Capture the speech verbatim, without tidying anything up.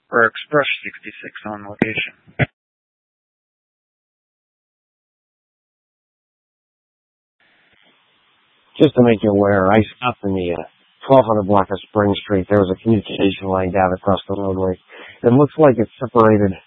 or Express sixty-six on location. Just to make you aware, I stopped in the uh, twelve hundred block of Spring Street. There was a communication line down across the roadway. It looks like it's separated